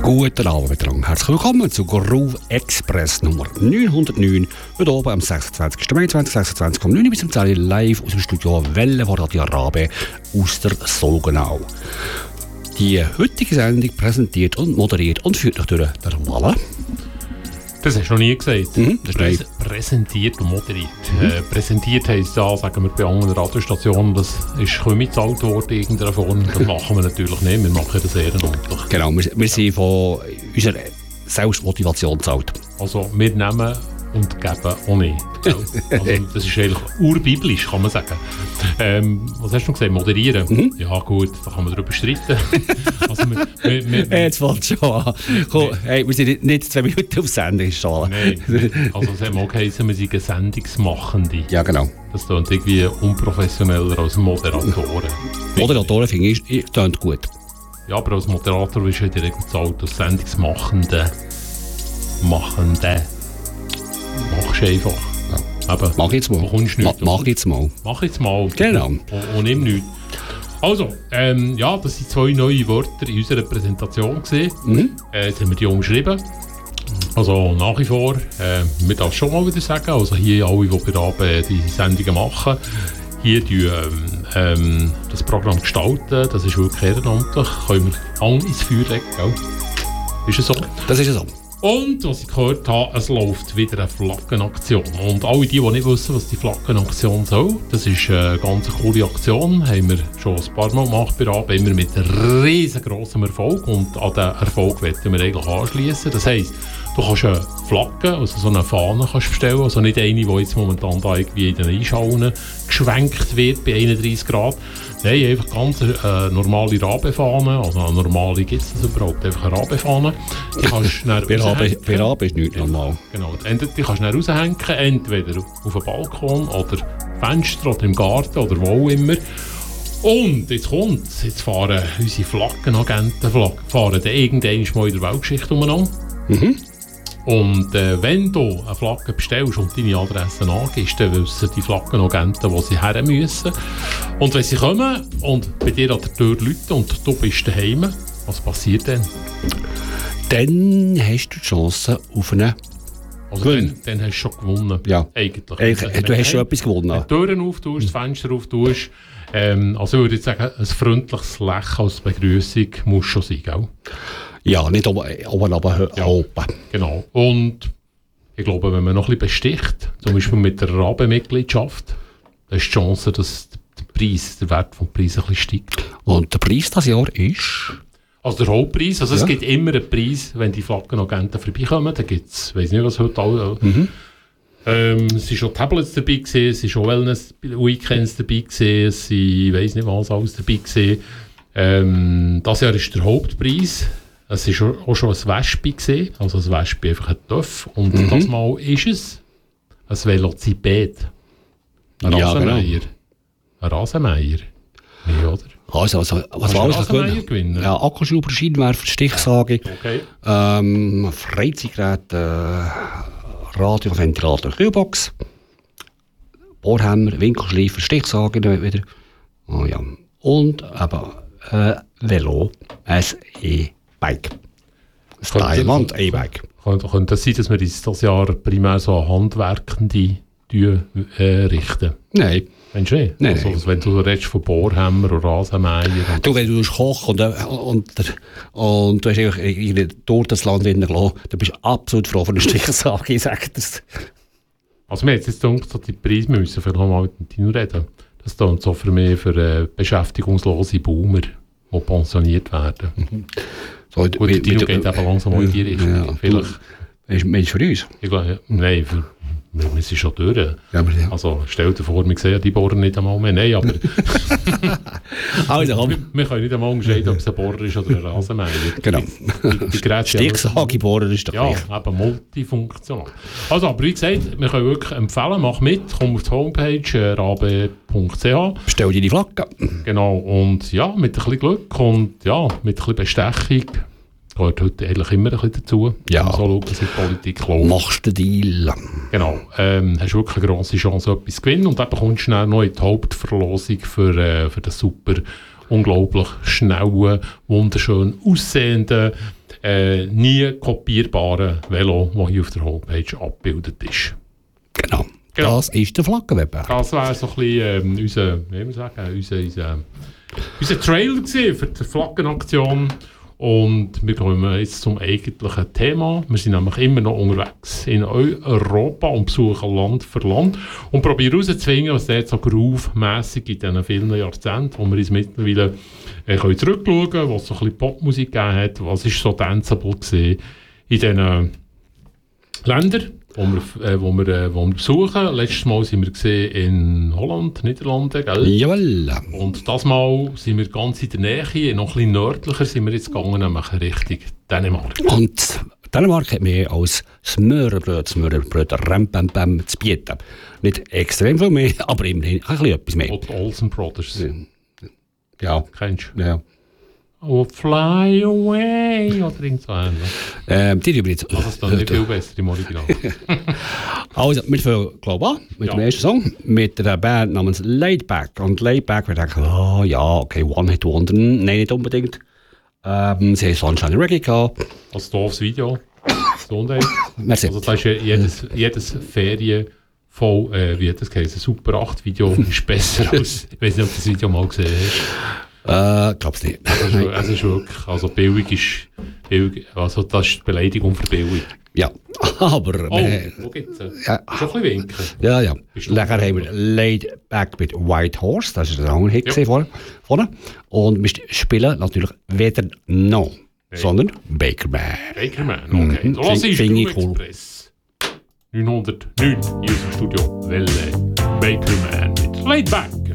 Guten Abend miteinander. Herzlich willkommen zu Groove Express Nummer 909. Heute oben am 26. Mai 2026 kommt 9 bis zum 10 live aus dem Studio Welle von Radio Rabe aus der Solgenau. Die heutige Sendung präsentiert und moderiert und führt euch durch der Walle. Das hast du noch nie gesagt. Das ist präsentiert und moderiert. Präsentiert heisst ja, sagen wir bei anderen Radiostationen, das ist bezahlt worden in irgendeiner Form. Das machen wir natürlich nicht, wir machen das ehrenamtlich. Genau, wir sind von unserer Selbstmotivation bezahlt. Also wir nehmen und geben auch nicht. Also, das ist eigentlich urbiblisch, kann man sagen. Was hast du noch gesagt? Moderieren? Ja gut, da kann man darüber streiten. Also, Jetzt fängt es schon an. Komm, hey, wir sind nicht 2 Minuten auf Sendung, ist schon. Nein, also es hat mal geheißen, wir sind Sendungsmachende. Ja, genau. Das klingt irgendwie unprofessioneller als Moderatoren. Moderatoren finde ich, klingt gut. Ja, aber als Moderator bist du in der Regel bezahlt als Sendungsmachende. Machst du einfach. Ja. Aber mach jetzt mal. Mach jetzt mal. Mach jetzt mal. Genau. Und nimm nichts. Also, ja, das sind 2 neue Wörter in unserer Präsentation gesehen. Jetzt haben wir die umschrieben. Also nach wie vor, wir darf schon mal wieder sagen, also hier alle, die bei Abend die Sendungen machen, hier die das Programm gestalten, das ist wirklich ehrenamtlich, können wir Hand ins Feuer legen, gell? Ist es so? Das ist so. Und was ich gehört habe, es läuft wieder eine Flaggenaktion. Und alle die nicht wissen, was die Flaggenaktion soll, das ist eine ganz coole Aktion. Haben wir schon ein paar Mal gemacht bei Abend, immer mit riesengroßem Erfolg. Und an diesen Erfolg wollen wir eigentlich anschließen. Das heisst, du kannst eine Flagge, also so eine Fahne kannst bestellen, also nicht eine, die jetzt momentan da irgendwie in den Einschauungen geschwenkt wird bei 31 Grad. Nein, einfach ganz normale Rabefahne, also eine normale gibt es das überhaupt, einfach eine Rabefahne. Die kannst bei Rabe ist nichts normal. Genau, die kannst du dann raushängen, entweder auf dem Balkon oder Fenster oder im Garten oder wo auch immer. Und jetzt kommt's, jetzt fahren unsere Flaggenagenten fahren dann irgendwann mal in der Weltgeschichte umeinander. Und wenn du eine Flagge bestellst und deine Adresse angibst, dann wissen die Flaggenagenten, wo sie her müssen. Und wenn sie kommen und bei dir an der Tür läuten und du bist daheim, was passiert dann? Dann hast du die Chance auf einen Gewinn. Dann hast du schon gewonnen. Ja. Eigentlich. Du hast schon etwas gewonnen. Wenn du die Türen auftust, das Fenster auftust, also ich würde jetzt sagen, ein freundliches Lächeln als Begrüßung muss schon sein, gell? Ja, nicht oben, aber oben. Genau. Und ich glaube, wenn man noch ein bisschen besticht, zum Beispiel mit der Rabe-Mitgliedschaft, dann ist die Chance, dass der Wert des Preises ein bisschen steigt. Und der Preis dieses Jahr ist? Also der Hauptpreis. Also es gibt immer einen Preis, wenn die Flaggenagenten vorbeikommen. Da gibt es, ich weiss nicht, was heute alle... es waren schon Tablets dabei gewesen, es waren schon Wellness-Weekends dabei gewesen, es sind, ich weiss nicht, was alles dabei gewesen. Das Jahr ist der Hauptpreis. Es war auch schon ein Wespe gewesen, also ein Wespe einfach ein Töff. Und das Mal ist es ein Velociped. Ein Rasenmäher. Genau. Ein Rasenmäher. Nee, oder? Also was war alles gewinnen? Ja, Akkuschrauber, Scheinwerfer, Stichsage, Freizeitgerät, Radio, Ventilator, Kühlbox, Bohrhammer, Winkelschleifer, Stichsage wieder. Oh, ja. Und eben Velo, ein E-Bike. Ein Diamond E-Bike. Könnte das sein, dass wir dieses Jahr primär so an Handwerkende richten? Nein. Meinst du nicht? Nein, also, wenn du redest von Bohrhammer oder Rasenmäher. Du, wenn du kochst und du hast eigentlich durch das Land gelassen, dann bist du absolut froh von der Stichsage, ich sage das. Also mir jetzt gedacht, dass die Preise müssen vielleicht noch mal mit Tino reden. Das tut so für mich für beschäftigungslose Boomer, die pensioniert werden. So, und Tino geht eben langsam in die Richtung. Ja, vielleicht. Meinst du für uns? Ich glaube, ja. Nein, wir sind schon durch. Ja, also stell dir vor, wir sehen die Bohrer nicht einmal mehr. Nein, aber also, wir können nicht einmal entscheiden, ob es ein Bohrer ist oder ein Rasenmäher. Genau. Stichsage-Bohrer ist doch ja, eben multifunktional. Also, aber wie gesagt, wir können wirklich empfehlen, mach mit, komm auf die Homepage rabe.ch. Bestell dir die Flagge. Genau, und ja, mit ein bisschen Glück und ja, mit ein bisschen Bestechung gehört heute eigentlich immer ein bisschen dazu. Ja. So schauen, dass die Politik läuft. Machst du den Deal. Genau. Hast wirklich eine grosse Chance, etwas zu gewinnen. Und dann bekommst du dann noch in die Hauptverlosung für den super unglaublich schnellen, wunderschön aussehenden, nie kopierbaren Velo, das hier auf der Homepage abgebildet ist. Genau. Das ist der Flaggenwettbewerb. Das wäre so ein bisschen unser Trail gewesen für die Flaggenaktion. Und wir kommen jetzt zum eigentlichen Thema. Wir sind nämlich immer noch unterwegs in Europa und besuchen Land für Land und probieren herauszufinden, was dort so groove-mässig in diesen vielen Jahrzehnten, wo wir uns mittlerweile zurückschauen können, was so ein bisschen Popmusik gegeben hat, was ist so danceable gewesen in diesen Ländern, wo wir besuchen. Letztes Mal sind wir gesehen in Holland, Niederlande, gell? Jawohl. Und das Mal sind wir ganz in der Nähe, noch ein bisschen nördlicher sind wir jetzt gegangen, nämlich Richtung Dänemark. Und Dänemark hat mehr als Smørrebrød, Rempempem zu bieten. Nicht extrem viel mehr, aber immerhin ein bisschen etwas mehr. Und die Olsen Brothers. Ja. Kennst du? Ja. Oh, fly away, oder irgend so ähnlich. Die übrigens. Das ist dann nicht viel besser im Original. Also, wir fangen, glaube ich, an mit dem ersten Song, mit einer Band namens Laidback. Und Laidback, wir denken, oh ja, okay, One Hit Wonder, nein, nicht unbedingt. Sie haben Sunshine Reggae gehabt. Als doofes Video. Merci. Also, da ist jedes Ferien voll, wie hat das geheißen, Super 8 Video ist besser als, ich weiß nicht, ob du das Video mal gesehen hast. Glaub's nicht. Es ist wirklich, also billig ist, also das ist die Beleidigung für billig. Ja, aber... wo gibt's es? Ja. Schon ein bisschen winken. Ja, ja. Nachher haben wir Laid Back mit White Horse, das ist ein anderer Hit vorne. Und wir spielen natürlich weder No, sondern Baker Man. Baker Man, okay. So was ist Groove Express 909 hier aus dem Studio Welle. Baker Man mit Laid Back.